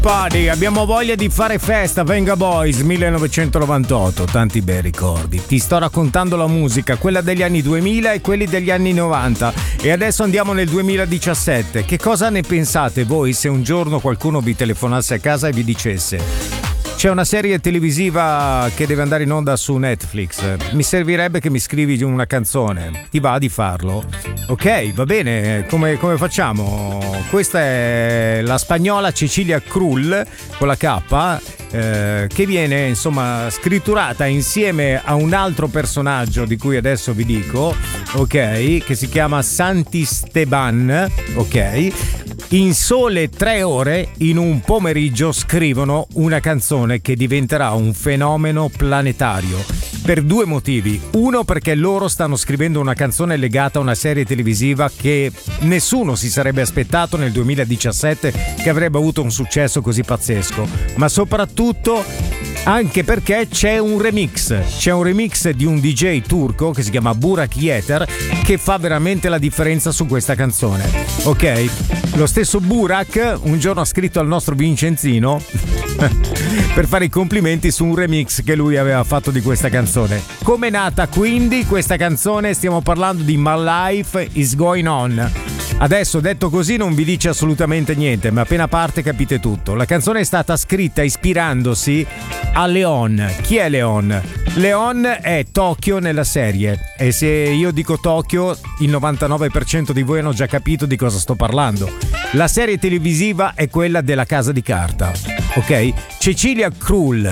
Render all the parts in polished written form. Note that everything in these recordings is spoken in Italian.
Party, abbiamo voglia di fare festa. Venga Boys 1998, tanti bei ricordi. Ti sto raccontando la musica, quella degli anni 2000 e quelli degli anni 90, e adesso andiamo nel 2017. Che cosa ne pensate voi se un giorno qualcuno vi telefonasse a casa e vi dicesse: c'è una serie televisiva che deve andare in onda su Netflix, mi servirebbe che mi scrivi una canzone, ti va di farlo? Ok, va bene, come facciamo? Questa è la spagnola Cecilia Krull con la K, che viene insomma scritturata insieme a un altro personaggio di cui adesso vi dico, ok, che si chiama Santisteban, ok. In sole 3 ore, in un pomeriggio, scrivono una canzone che diventerà un fenomeno planetario. Per 2 motivi. Uno, perché loro stanno scrivendo una canzone legata a una serie televisiva che nessuno si sarebbe aspettato nel 2017 che avrebbe avuto un successo così pazzesco. Ma soprattutto anche perché c'è un remix di un DJ turco che si chiama Burak Yeter, che fa veramente la differenza su questa canzone. Ok? Lo stesso Burak un giorno ha scritto al nostro Vincenzino per fare i complimenti su un remix che lui aveva fatto di questa canzone. Come è nata quindi questa canzone? Stiamo parlando di My Life Is Going On. Adesso detto così non vi dice assolutamente niente, ma appena parte capite tutto. La canzone è stata scritta ispirandosi a Leon. Chi è Leon? Leon è Tokyo nella serie, e se io dico Tokyo il 99% di voi hanno già capito di cosa sto parlando. La serie televisiva è quella della Casa di Carta, ok? Cecilia Krull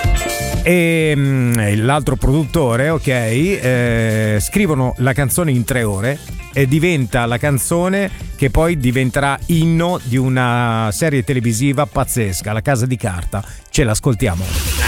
e l'altro produttore, ok, scrivono la canzone in 3 ore e diventa la canzone che poi diventerà inno di una serie televisiva pazzesca, La Casa di Carta. Ce l'ascoltiamo.